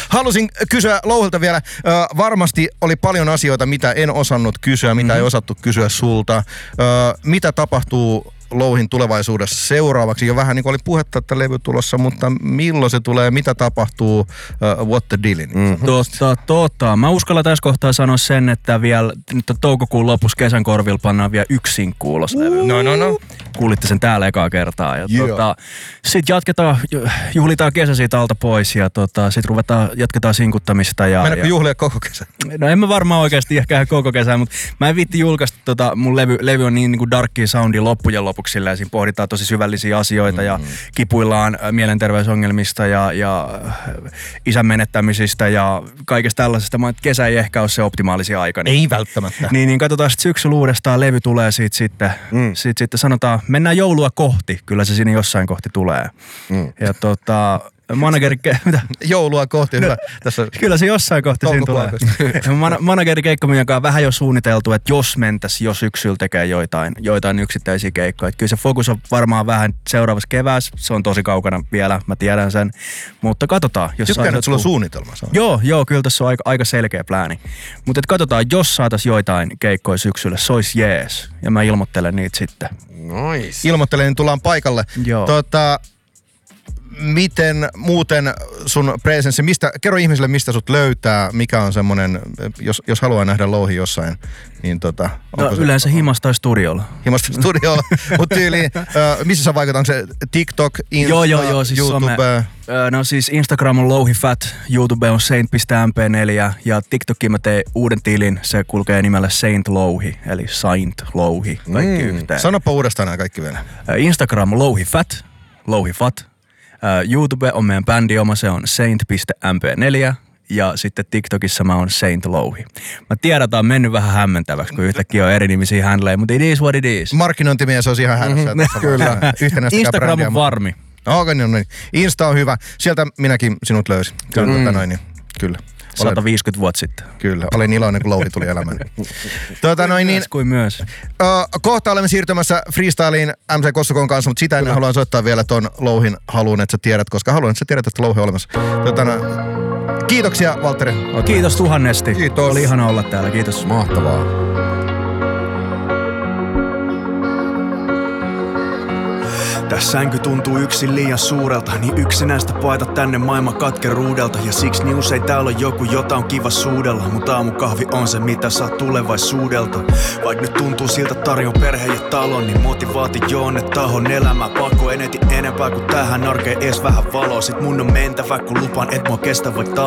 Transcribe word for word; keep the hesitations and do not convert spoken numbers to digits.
Halusin kysyä Louhilta vielä. Ö, varmasti oli paljon asioita, mitä en osannut kysyä, mitä mm-hmm. ei osattu kysyä sulta. Ö, mitä tapahtuu Louhin tulevaisuudessa seuraavaksi? Jo vähän niin kuin oli puhetta, että levy tulossa, mutta milloin se tulee, mitä tapahtuu, uh, what the deal? Mm-hmm. Totta, totta. Mä uskallan tässä kohtaa sanoa sen, että vielä nyt toukokuun lopussa kesän korvilla pannaan vielä yksi sinkku ulos levy. No, no, no. Kuulitte sen täällä ekaa kertaa. Ja yeah. tota, sit jatketaan, juhlitaan kesä siitä alta pois ja tota, sit ruvetaan, jatketaan sinkuttamista. Ja, Mennäänkö ja... juhlia koko kesä? No en mä varmaan oikeasti ehkä koko kesää, mutta mä en viitti julkaista, tota, mun levy, levy on niin, niin kuin darkia soundi loppujen lopuksi. Ja siinä pohditaan tosi syvällisiä asioita mm-hmm. ja kipuillaan mielenterveysongelmista ja, ja isän menettämisistä ja kaikesta tällaisesta. Mä, kesä ei ehkä ole se optimaalisia aika. Niin, ei välttämättä. Niin, niin katsotaan sitten syksyllä uudestaan, levy tulee siitä sitten. Mm. Sitten, sitten sanotaan, mennään joulua kohti. Kyllä se siinä jossain kohti tulee. Mm. Ja tota... Manageri... Mitä? Joulua kohti, hyvä. Tässä kyllä se jossain kohti siinä tulee. Man- manageri keikkamien kanssa vähän jo suunniteltu, että jos mentäisiin jo syksyllä tekee joitain, joitain yksittäisiä keikkoja. Että kyllä se fokus on varmaan vähän seuraavassa keväässä. Se on tosi kaukana vielä, mä tiedän sen. Mutta katsotaan. Tykkään, että sulla on suunnitelma. Joo, joo, kyllä tässä on aika, aika selkeä plääni. Mutta katsotaan, jos saataisiin joitain keikkoja syksyllä, se olisi jees. Ja mä ilmoittelen niitä sitten. Nice. Ilmoittelen, niin tullaan paikalle. Joo. Tota... Miten muuten sun presenssi, mistä, kerro ihmisille, mistä sut löytää, mikä on semmonen, jos, jos haluaa nähdä Louhi jossain, niin tota... No, yleensä himasta tai studiolla. Himasta studiolla, mutta tyyliin, äh, missä sä vaikutat, onko se TikTok, Insta, joo, joo, joo, siis YouTube? Some, no siis Instagram on louhifat, YouTube on saint piste m p neljä ja TikTokiin mä teen uuden tilin, se kulkee nimellä Saint Louhi, eli Saint Louhi, kaikki mm. yhteen. Sanopa uudestaan nämä kaikki vielä. Instagram louhifat, louhifat. Uh, YouTube on meidän bändi oma, se on saint piste m p neljä ja sitten TikTokissa mä oon Saint Louhi. Mä tiedän, että on mennyt vähän hämmentäväksi, kun yhtäkkiä on eri nimisiä handleja, mutta it is what it is. Markkinointimies on ihan hädässä. Mm-hmm. Kyllä. Instagram on varmi. Okei, no niin. Insta on hyvä. Sieltä minäkin sinut löysin. Kyllä, mm. tota noin, niin. Kyllä. sata viisikymmentä vuotta sitten. Kyllä, olin iloinen, kun Louhi tuli elämään. tuota, noin, niin, kuin myös. Ö, kohta olemme siirtymässä freestyliin M C Kossukon kanssa, mutta sitä ennen haluan soittaa vielä ton Louhin haluun, että sä tiedät, koska haluan, että sä tiedät, että Louhi on olemassa. Tuota, no, kiitoksia, Valtteri. Kiitos tuhannesti. Kiitos. Oli ihana olla täällä, kiitos. Mahtavaa. Tää sänky tuntuu yksin liian suurelta, niin yksinäistä paeta tänne maailman katkeruudelta. Ja siksi niin usein täällä on joku, jota on kiva suudella, mut aamukahvi on se, mitä saa tulevaisuudelta. Vaik nyt tuntuu siltä tarjon perhe ja talon, niin motivaati joonne tahon elämää. Pakko en eti enempää kuin tähän arkeen ees vähän valoa. Sit mun on mentävä, kun lupaan et mua kestä vaikka